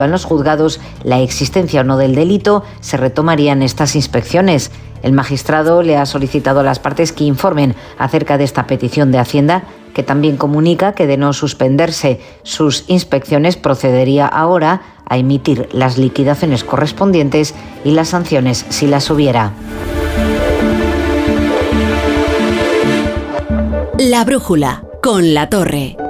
en los juzgados la existencia o no del delito, se retomarían estas inspecciones. El magistrado le ha solicitado a las partes que informen acerca de esta petición de Hacienda, que también comunica que de no suspenderse sus inspecciones procedería ahora a emitir las liquidaciones correspondientes y las sanciones si las hubiera. La brújula con La Torre.